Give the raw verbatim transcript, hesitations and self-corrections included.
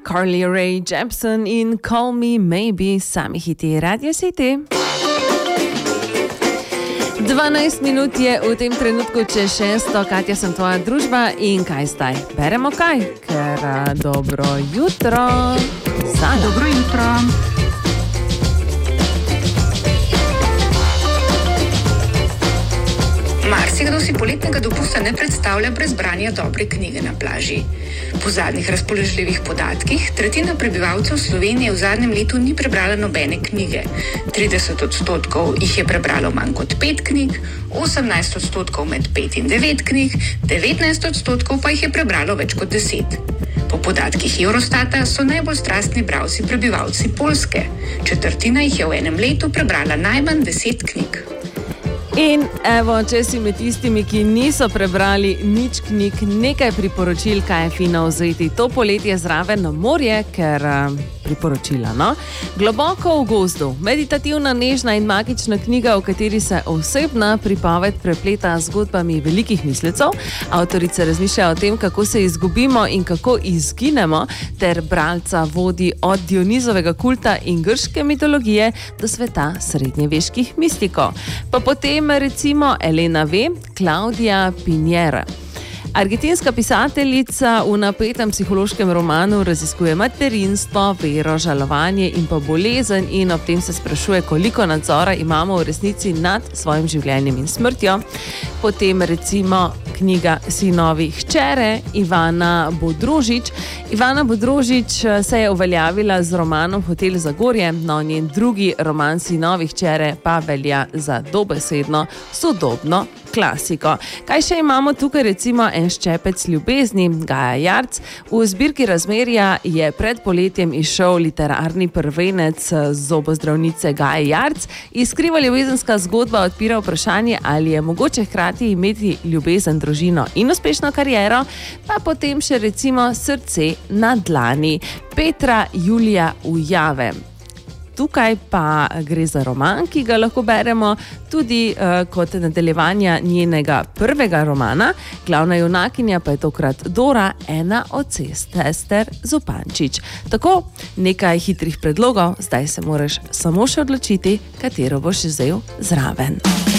Carly Rae Jepsen in Call Me Maybe, sami hiti Radio City. dvanajst minut je v tem trenutku čez šesto, Katja sem tvoja družba in kaj zdaj? Beremo kaj? Ker a, dobro jutro. Sana. Dobro jutro. Marsikdo si poletnega dopusta ne predstavlja brez branja dobre knjige na plaži. Po zadnjih razpoložljivih podatkih, tretjina prebivalcev Slovenije v zadnjem letu ni prebrala nobene knjige. trideset odstotkov jih je prebralo manj kot pet knjig, osemnajst odstotkov med pet in devet knjig, devetnajst odstotkov pa jih je prebralo več kot deset. Po podatkih Eurostata so najbolj strastni bralci prebivalci Poljske. Četrtina jih je v enem letu prebrala najmanj deset knjig. In evo, če si med tistimi, ki niso prebrali nič knjig, nekaj priporočil, kaj je fino vzeti to poletje zraven na morje, ker priporočila, no? Globoko v gozdu, meditativna, nežna in magična knjiga, v kateri se osebna pripoved prepleta z zgodbami velikih mislecev. Avtorica razmišlja o tem, kako se izgubimo in kako izginemo, ter bralca vodi od Dionizovega kulta in grške mitologije do sveta srednjeveških mistikov. Pa potem recimo Elena V. Claudia Pinjera. Argentinska pisateljica v napetem psihološkem romanu raziskuje materinstvo, vero, žalovanje in pa bolezen in ob tem se sprašuje, koliko nadzora imamo v resnici nad svojim življenjem in smrtjo. Potem recimo knjiga Sinovi hčere Ivana Bodrožič. Ivana Bodrožič se je uveljavila z romanom Hotel Zagorje, no njen drugi roman Sinovi hčere pa velja za dobesedno sodobno klasiko. Kaj še imamo tukaj? Recimo En ščepec ljubezni, Gaja Jarc. V zbirki Razmerja je pred poletjem izšel literarni prvenec zobozdravnice Gaje Jarc. Iskriva ljubezenska zgodba odpira vprašanje, ali je mogoče hkrati imeti ljubezen, družino in uspešno kariero, pa potem še recimo Srce na dlani Petra Julija Ujave. Tukaj pa gre za roman, ki ga lahko beremo tudi uh, kot nadaljevanja njenega prvega romana. Glavna junakinja pa je tokrat Dora, ena od cest, Ester Zupančič. Tako, nekaj hitrih predlogov, zdaj se moraš samo še odločiti, katero boš vzel zraven.